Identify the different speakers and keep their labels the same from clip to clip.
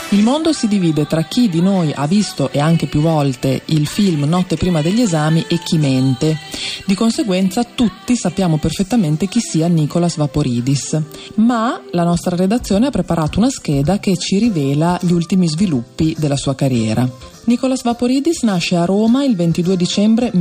Speaker 1: Il mondo si divide tra chi di noi ha visto, e anche più volte, il film Notte prima degli esami e chi mente. Di conseguenza tutti sappiamo perfettamente chi sia Nicolas Vaporidis, ma la nostra redazione ha preparato una scheda che ci rivela gli ultimi sviluppi della sua carriera. Nicolas Vaporidis nasce a Roma il 22 dicembre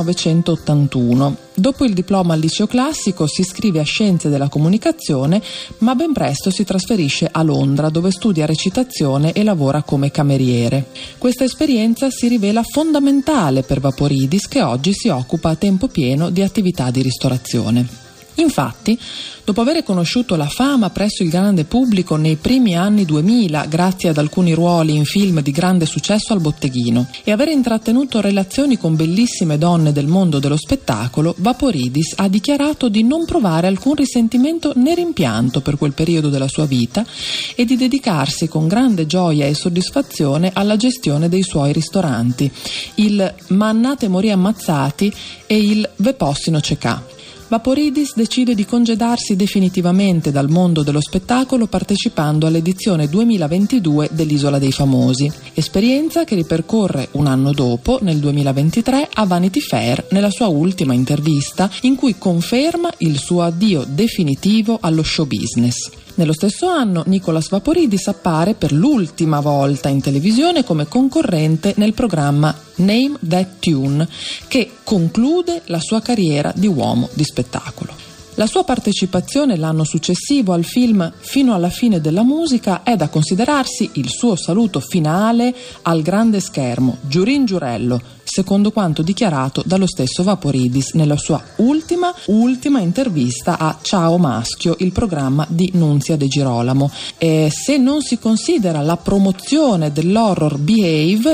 Speaker 1: 1981. Dopo il diploma al liceo classico si iscrive a Scienze della Comunicazione, ma ben presto si trasferisce a Londra, dove studia recitazione e lavora come cameriere. Questa esperienza si rivela fondamentale per Vaporidis, che oggi si occupa a tempo pieno di attività di ristorazione. Infatti, dopo aver conosciuto la fama presso il grande pubblico nei primi anni 2000 grazie ad alcuni ruoli in film di grande successo al botteghino e aver intrattenuto relazioni con bellissime donne del mondo dello spettacolo, Vaporidis ha dichiarato di non provare alcun risentimento né rimpianto per quel periodo della sua vita e di dedicarsi con grande gioia e soddisfazione alla gestione dei suoi ristoranti, il Mannate Morì Ammazzati e il Ve Possino Cecà. Vaporidis decide di congedarsi definitivamente dal mondo dello spettacolo partecipando all'edizione 2022 dell'Isola dei Famosi, esperienza che ripercorre un anno dopo, nel 2023, a Vanity Fair nella sua ultima intervista in cui conferma il suo addio definitivo allo show business. Nello stesso anno Nicolas Vaporidis appare per l'ultima volta in televisione come concorrente nel programma Name That Tune, che conclude la sua carriera di uomo di spettacolo. La sua partecipazione l'anno successivo al film Fino alla fine della musica è da considerarsi il suo saluto finale al grande schermo, giurin giurello, secondo quanto dichiarato dallo stesso Vaporidis nella sua ultima intervista a Ciao Maschio, il programma di Nunzia De Girolamo. Se non si considera la promozione dell'horror Behave,